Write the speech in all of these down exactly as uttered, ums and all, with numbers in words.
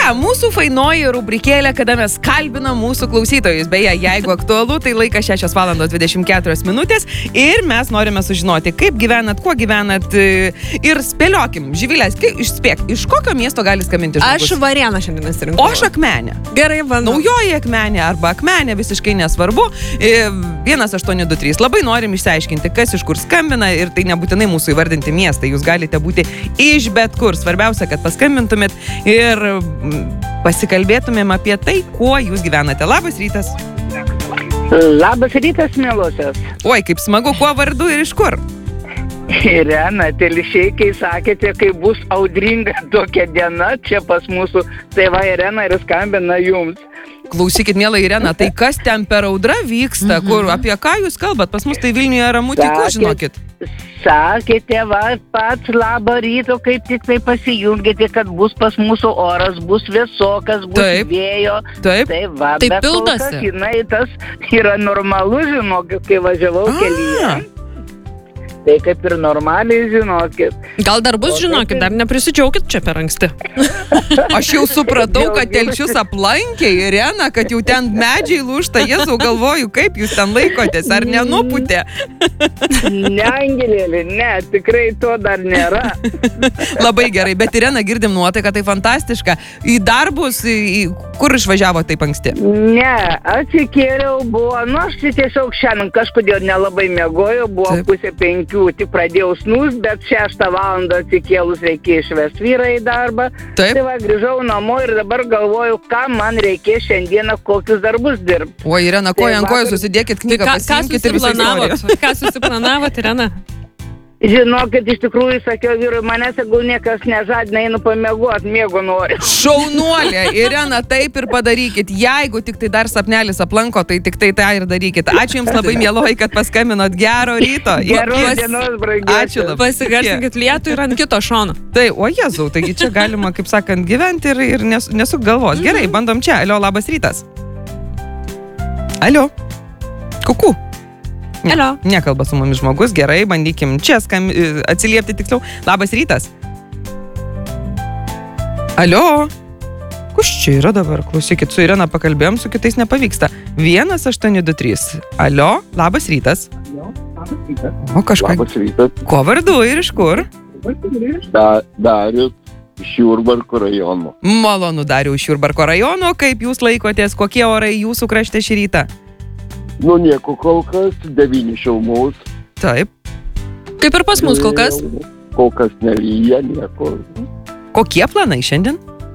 mūsų fainoji rubrikėlė, kada mes kalbinam mūsų klausytojus. Beje, jeigu aktualu, tai laikas šešios valandos dvidešimt keturios minutės ir mes norime sužinoti, kaip gyvenat, kuo gyvenat ir spėliokim. Živilės, išspėk, iš kokio miesto gali skambinti žmogus? Aš Varėną šiandien atsirinkau. O aš Akmenė. Gerai, bandau. Naujoji Akmenė arba Akmenė, visiškai nesvarbu. vienas aštuoni du trys. Labai norim išsiaiškinti, kas iš kur skambina ir tai nebūtinai mūsų įvardinti miestai. Jūs galite būti iš bet kur. Svarbiausia, kad paskambintumėt ir pasikalbėtumėm apie tai, kuo jūs gyvenate. Labas rytas. Labas rytas, mielosios. Oi, kaip smagu, kuo vardu ir iš kur? Irena, Telšiai, kai sakėte, kai bus audringa tokia diena čia pas mūsų, tai va Irena ir skambina jums. Klausykit, mielą Irena, tai kas ten per audra vyksta, Mhm. kur, apie ką jūs kalbat? Pas mus tai Vilniuje ramu tyku, žinokit. Sakėte, va, pats labą ryto, kaip tik tai pasijungėte, kad bus pas mūsų oras, bus vėsokas, bus Taip. vėjo. Taip. Tai va, Tai bet kol pildosi. kas, jinai, tas yra normalu, žinokit, kai važiavau A. kelyje. Tai kaip ir normaliai, žinokit. Gal dar bus, žinokit, dar neprisidžiaukit čia per anksti. Aš jau supratau, kad Telšius aplankė Irena, kad jau ten medžiai lūžta. Jėzau, galvoju, kaip jūs ten laikotės, ar nenuputė? Ne, Angelėlė, ne, tikrai to dar nėra. Labai gerai, bet Irena, girdim nuotaiką, tai fantastiška. Į darbus, į, į, kur išvažiavo taip anksti? Ne, atsikėliau, buvo, nu aš tiesiog šiandien kažkodėl nelabai mėgojau, buvo Taip. pusė penkių, tik pradėjau snus, bet šeštą valandą atsikėlus reikėjo išvesti vyrą į darbą. Taip. Tai va, grįžau namo ir dabar galvoju, ką man reikės šiandieną, kokius darbus dirbti. O, Irena, Tai koja ant kojų vakar- susidėkit Tai knygą, ką, ką pasiimkit ir visą istoriją. susiplanavot? Ką susiplanavot, Irena? Žinokit, iš tikrųjų, sakiau vyrui, manęs, jeigu niekas nežadina, einu pamiegoti, miego noriu. Šaunuolė, Irena, taip ir padarykit. Jeigu tik tai dar sapnelis aplanko, tai tik tai tą ir darykit. Ačiū Jums labai, mieloji, kad paskambinot. Gero ryto. Geros Pas- dienos, brangiausios. Ačiū labai. Pasigarsinkit lietų ir ant kito šono. Tai, o Jėzau, taigi čia galima, kaip sakant, gyventi ir, ir nes, nesuk galvos. Gerai, bandom čia. Alio, labas rytas. Alio. Kuku. Ne, Alio. Nekalba su mumis žmogus. Gerai, bandykim čia skam, atsiliepti tiksliau. Labas rytas. Alio. Kus čia yra dabar? Klausykit, su Irena pakalbėjom, su kitais nepavyksta. vienas aštuoni du trys. Alio, labas rytas. O kažką. Labas rytas. Ko vardu ir iš kur? Da, Darius iš Jurbarko rajono. Malonu, Dariau, iš Jurbarko rajono. Kaip jūs laikotės? Kokie orai jūsų krašte šį rytą? Nu nieko kol kas, devyni šilumos. Taip. Kaip ir pas mus kol kas. Kol kas nelyja, nieko. Kokie planai šiandien?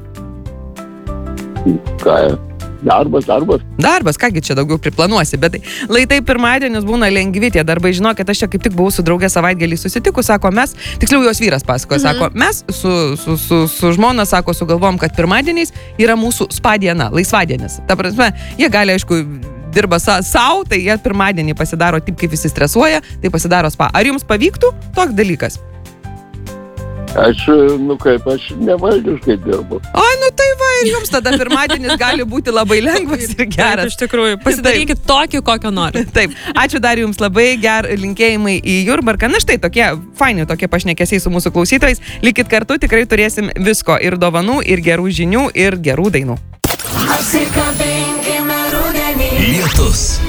Ką, darbas, darbas. Darbas, kągi čia daugiau priplanuosi, bet tai, lai tai pirmadienis būna lengvi tie darbai, žinokit, aš čia kaip tik buvau su draugė savaitgalį susitikus, sako, mes, tiksliau jos vyras pasakojo, Mhm. sako, mes su, su, su, su žmona, sako, sugalvom, kad pirmadieniais yra mūsų spa diena, laisvadienis. Ta prasme, jie gali, aišku, dirba sa, savo, tai jie pirmadienį pasidaro taip, kaip visi stresuoja, tai pasidaro spa. Ar jums pavyktų toks dalykas? Aš, nu kaip, aš nevaldiškai dirbu. Ai, nu tai va, ir jums tada pirmadienis gali būti labai lengvas ir Taip, geras. iš tikrųjų. Pasidarykit tokį, kokio nori. Taip, ačiū dar jums labai, ger linkėjimai į Jurbarką. Na štai tokie faini, tokie pašnekesiai su mūsų klausytojais. Likit kartu, tikrai turėsim visko ir dovanų, ir gerų žinių, ir gerų dainų. Apsikabinkime rudenį. Lietus.